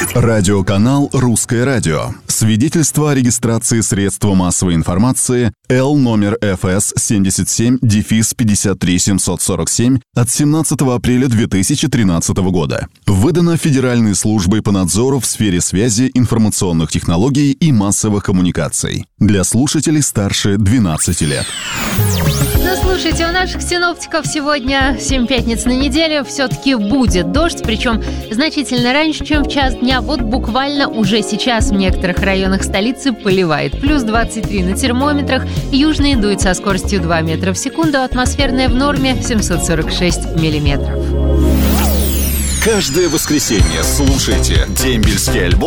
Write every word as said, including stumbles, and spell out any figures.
Радиоканал «Русское радио». Свидетельство о регистрации средства массовой информации Л номер эф эс семьдесят семь пятьдесят три семьсот сорок семь от семнадцатого апреля две тысячи тринадцатого года. Выдано Федеральной службой по надзору в сфере связи, информационных технологий и массовых коммуникаций. Для слушателей старше двенадцати лет. Ну, слушайте, у наших синоптиков сегодня семь пятниц на неделю все-таки будет дождь, причем значительно раньше, чем в час дня. Вот буквально уже сейчас в некоторых районах столицы поливает. Плюс двадцать три на термометрах, южный дует со скоростью два метра в секунду, атмосферная в норме семьсот сорок шесть миллиметров. Каждое воскресенье слушайте дембельский альбом